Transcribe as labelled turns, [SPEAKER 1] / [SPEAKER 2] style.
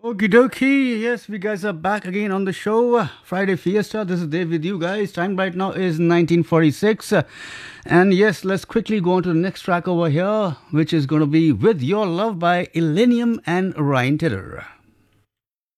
[SPEAKER 1] Okie dokie. Yes, we guys are back again on the show. Friday Fiesta. This is Dave with you guys. Time right now is 1946. And yes, let's quickly go on to the next track over here, which is going to be With Your Love by Illenium and Ryan Tedder.